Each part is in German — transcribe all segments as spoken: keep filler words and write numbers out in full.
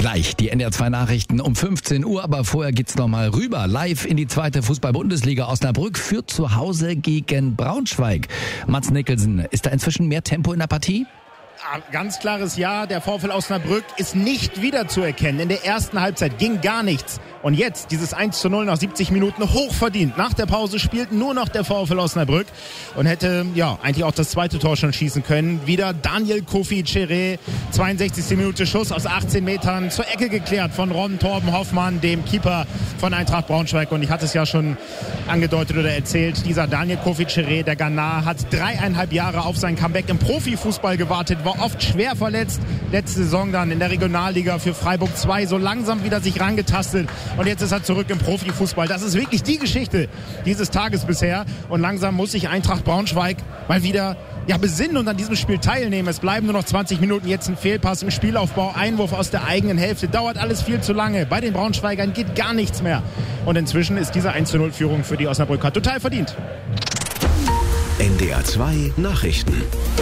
Gleich die N D R zwei Nachrichten um fünfzehn Uhr, aber vorher geht's noch mal rüber. Live in die zweite Fußball-Bundesliga. Osnabrück führt zu Hause gegen Braunschweig. Mats Nicholson, ist da inzwischen mehr Tempo in der Partie? Ganz klares Ja, der VfL Osnabrück ist nicht wiederzuerkennen. In der ersten Halbzeit ging gar nichts. Und jetzt dieses eins zu null nach siebzig Minuten hochverdient. Nach der Pause spielt nur noch der VfL Osnabrück und hätte ja eigentlich auch das zweite Tor schon schießen können. Wieder Daniel Kofi Cheré, zweiundsechzigste Minute Schuss aus achtzehn Metern zur Ecke geklärt von Ron Torben Hoffmann, dem Keeper von Eintracht Braunschweig. Und ich hatte es ja schon angedeutet oder erzählt, dieser Daniel Kofi Cheré, der Ghana, hat dreieinhalb Jahre auf sein Comeback im Profifußball gewartet, war oft schwer verletzt. Letzte Saison dann in der Regionalliga für Freiburg zwei so langsam wieder sich rangetastet. Und jetzt ist er zurück im Profifußball. Das ist wirklich die Geschichte dieses Tages bisher. Und langsam muss sich Eintracht Braunschweig mal wieder ja, besinnen und an diesem Spiel teilnehmen. Es bleiben nur noch zwanzig Minuten. Jetzt ein Fehlpass im Spielaufbau. Einwurf aus der eigenen Hälfte. Dauert alles viel zu lange. Bei den Braunschweigern geht gar nichts mehr. Und inzwischen ist diese eins zu null Führung für die Osnabrücker total verdient. N D R zwei Nachrichten.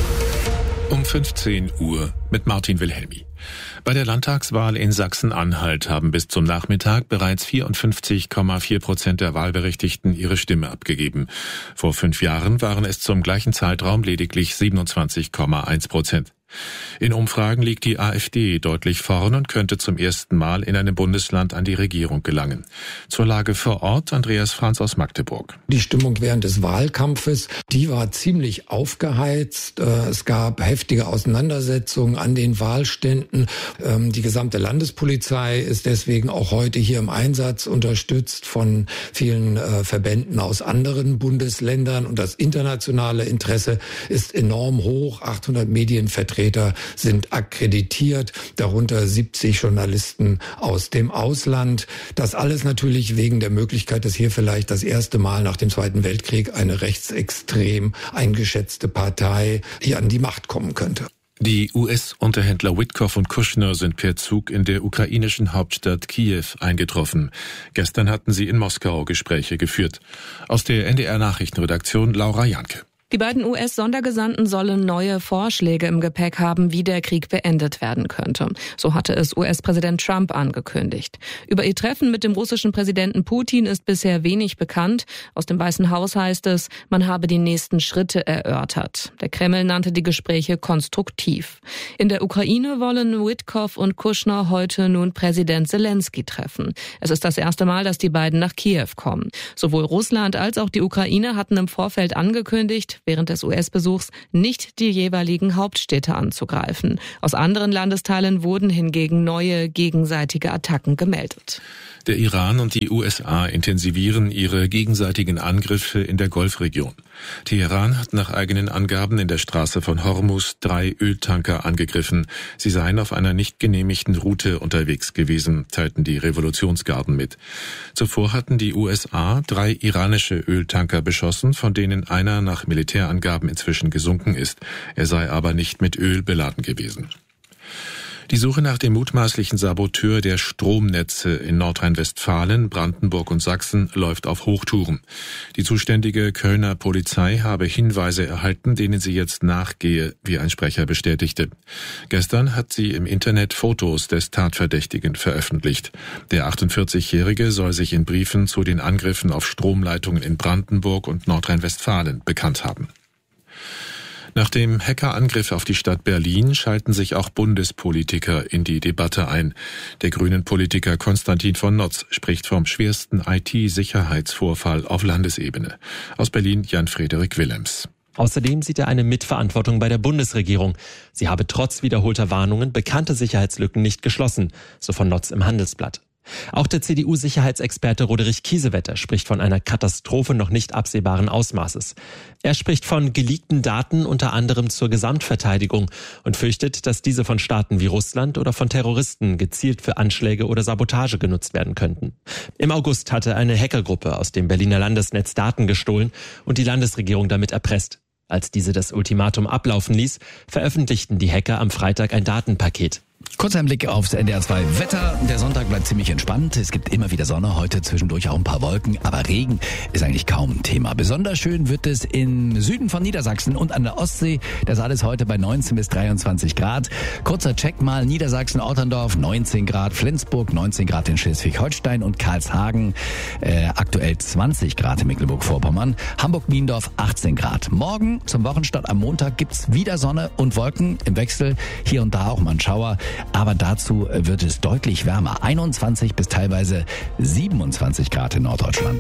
Um fünfzehn Uhr mit Martin Wilhelmi. Bei der Landtagswahl in Sachsen-Anhalt haben bis zum Nachmittag bereits vierundfünfzig Komma vier Prozent der Wahlberechtigten ihre Stimme abgegeben. Vor fünf Jahren waren es zum gleichen Zeitraum lediglich siebenundzwanzig Komma eins Prozent. In Umfragen liegt die AfD deutlich vorn und könnte zum ersten Mal in einem Bundesland an die Regierung gelangen. Zur Lage vor Ort Andreas Franz aus Magdeburg. Die Stimmung während des Wahlkampfes, die war ziemlich aufgeheizt. Es gab heftige Auseinandersetzungen an den Wahlständen. Die gesamte Landespolizei ist deswegen auch heute hier im Einsatz, unterstützt von vielen Verbänden aus anderen Bundesländern. Und das internationale Interesse ist enorm hoch. achthundert Medienvertreter sind akkreditiert, darunter siebzig Journalisten aus dem Ausland. Das alles natürlich wegen der Möglichkeit, dass hier vielleicht das erste Mal nach dem Zweiten Weltkrieg eine rechtsextrem eingeschätzte Partei hier an die Macht kommen könnte. Die U S-Unterhändler Witkoff und Kushner sind per Zug in der ukrainischen Hauptstadt Kiew eingetroffen. Gestern hatten sie in Moskau Gespräche geführt. Aus der N D R-Nachrichtenredaktion Laura Janke. Die beiden U S-Sondergesandten sollen neue Vorschläge im Gepäck haben, wie der Krieg beendet werden könnte. So hatte es U S-Präsident Trump angekündigt. Über ihr Treffen mit dem russischen Präsidenten Putin ist bisher wenig bekannt. Aus dem Weißen Haus heißt es, man habe die nächsten Schritte erörtert. Der Kreml nannte die Gespräche konstruktiv. In der Ukraine wollen Witkoff und Kushner heute nun Präsident Zelensky treffen. Es ist das erste Mal, dass die beiden nach Kiew kommen. Sowohl Russland als auch die Ukraine hatten im Vorfeld angekündigt, während des U S-Besuchs nicht die jeweiligen Hauptstädte anzugreifen. Aus anderen Landesteilen wurden hingegen neue gegenseitige Attacken gemeldet. Der Iran und die U S A intensivieren ihre gegenseitigen Angriffe in der Golfregion. Teheran hat nach eigenen Angaben in der Straße von Hormuz drei Öltanker angegriffen. Sie seien auf einer nicht genehmigten Route unterwegs gewesen, teilten die Revolutionsgarden mit. Zuvor hatten die U S A drei iranische Öltanker beschossen, von denen einer nach Militärangaben inzwischen gesunken ist. Er sei aber nicht mit Öl beladen gewesen. Die Suche nach dem mutmaßlichen Saboteur der Stromnetze in Nordrhein-Westfalen, Brandenburg und Sachsen läuft auf Hochtouren. Die zuständige Kölner Polizei habe Hinweise erhalten, denen sie jetzt nachgehe, wie ein Sprecher bestätigte. Gestern hat sie im Internet Fotos des Tatverdächtigen veröffentlicht. Der achtundvierzigjährige soll sich in Briefen zu den Angriffen auf Stromleitungen in Brandenburg und Nordrhein-Westfalen bekannt haben. Nach dem Hackerangriff auf die Stadt Berlin schalten sich auch Bundespolitiker in die Debatte ein. Der Grünen-Politiker Konstantin von Notz spricht vom schwersten I T-Sicherheitsvorfall auf Landesebene. Aus Berlin Jan-Frederik Willems. Außerdem sieht er eine Mitverantwortung bei der Bundesregierung. Sie habe trotz wiederholter Warnungen bekannte Sicherheitslücken nicht geschlossen, so von Notz im Handelsblatt. Auch der C D U-Sicherheitsexperte Roderich Kiesewetter spricht von einer Katastrophe noch nicht absehbaren Ausmaßes. Er spricht von geleakten Daten unter anderem zur Gesamtverteidigung und fürchtet, dass diese von Staaten wie Russland oder von Terroristen gezielt für Anschläge oder Sabotage genutzt werden könnten. Im August hatte eine Hackergruppe aus dem Berliner Landesnetz Daten gestohlen und die Landesregierung damit erpresst. Als diese das Ultimatum ablaufen ließ, veröffentlichten die Hacker am Freitag ein Datenpaket. Kurz ein Blick aufs N D R zwei Wetter. Der Sonntag bleibt ziemlich entspannt. Es gibt immer wieder Sonne, heute zwischendurch auch ein paar Wolken, aber Regen ist eigentlich kaum ein Thema. Besonders schön wird es im Süden von Niedersachsen und an der Ostsee. Das alles heute bei neunzehn bis dreiundzwanzig Grad. Kurzer Check mal: Niedersachsen, Otterndorf neunzehn Grad, Flensburg neunzehn Grad in Schleswig-Holstein und Karlshagen äh, aktuell zwanzig Grad in Mecklenburg-Vorpommern, Hamburg-Niendorf achtzehn Grad. Morgen zum Wochenstart am Montag gibt's wieder Sonne und Wolken im Wechsel, hier und da auch mal ein Schauer. Aber dazu wird es deutlich wärmer. einundzwanzig bis teilweise siebenundzwanzig Grad in Norddeutschland.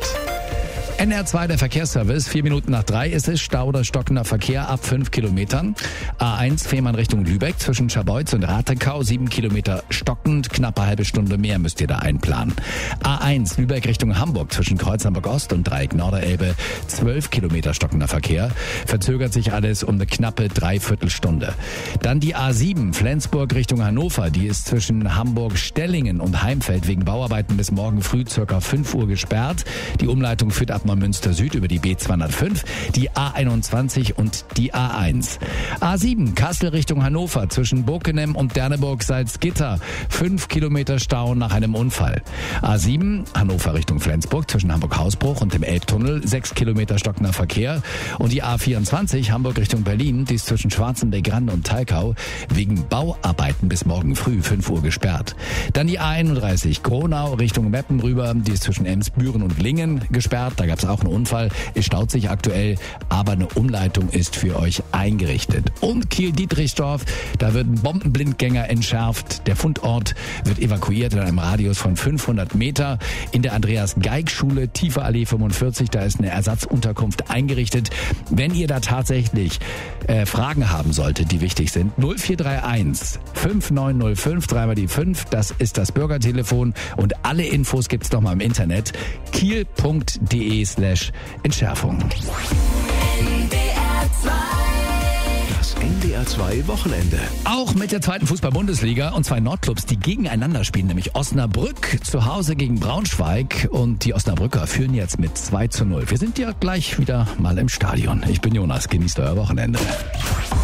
N D R zwei, der Verkehrsservice. Vier Minuten nach drei ist es. Stau oder stockender Verkehr ab fünf Kilometern. A eins Fehmarn Richtung Lübeck zwischen Scharbeutz und Ratekau. Sieben Kilometer stockend. Knappe halbe Stunde mehr müsst ihr da einplanen. A eins Lübeck Richtung Hamburg zwischen Kreuzhamburg Ost und Dreieck Norderelbe. Zwölf Kilometer stockender Verkehr. Verzögert sich alles um eine knappe Dreiviertelstunde. Dann die A sieben Flensburg Richtung Hannover. Die ist zwischen Hamburg-Stellingen und Heimfeld wegen Bauarbeiten bis morgen früh circa fünf Uhr gesperrt. Die Umleitung führt ab Münster Süd über die B zweihundertfünf, die A einundzwanzig und die A eins. A sieben Kassel Richtung Hannover zwischen Bockenem und Derneburg-Salzgitter. Fünf Kilometer Stau nach einem Unfall. A sieben Hannover Richtung Flensburg zwischen Hamburg-Hausbruch und dem Elbtunnel. Sechs Kilometer stockender Verkehr. Und die A vierundzwanzig Hamburg Richtung Berlin, die ist zwischen Schwarzenberg-Rand und Talkau wegen Bauarbeiten bis morgen früh fünf Uhr gesperrt. Dann die A einunddreißig Gronau Richtung Meppen rüber, die ist zwischen Emsbüren und Lingen gesperrt. Da gab es auch einen Unfall. Es staut sich aktuell, aber eine Umleitung ist für euch eingerichtet. Und Kiel-Dietrichsdorf, da wird ein Bombenblindgänger entschärft. Der Fundort wird evakuiert in einem Radius von fünfhundert Meter. In der Andreas-Geig-Schule, Tiefer Allee fünfundvierzig, da ist eine Ersatzunterkunft eingerichtet. Wenn ihr da tatsächlich äh, Fragen haben solltet, die wichtig sind, null vier drei eins fünf neun null fünf, dreimal die fünf, das ist das Bürgertelefon. Und alle Infos gibt's noch mal im Internet. kiel punkt de slash Entschärfung. Das N D R zwei Wochenende. Auch mit der zweiten Fußball-Bundesliga und zwei Nordclubs, die gegeneinander spielen, nämlich Osnabrück zu Hause gegen Braunschweig, und die Osnabrücker führen jetzt mit zwei zu null. Wir sind ja gleich wieder mal im Stadion. Ich bin Jonas, genießt euer Wochenende.